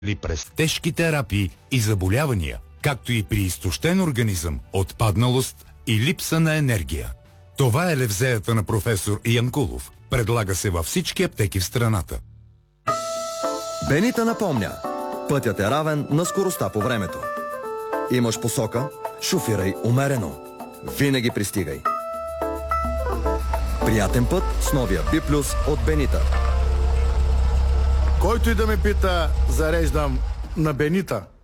или през тежки терапии и заболявания, както и при изтощен организъм, отпадналост и липса на енергия. Това е левзеята на професор Янкулов. Предлага се във всички аптеки в страната. Бенита напомня. Пътят е равен на скоростта по времето. Имаш посока, шофирай умерено. Винаги пристигай. Приятен път с новия B+ от Бенита. Който и да ме пита, зареждам на Бенита.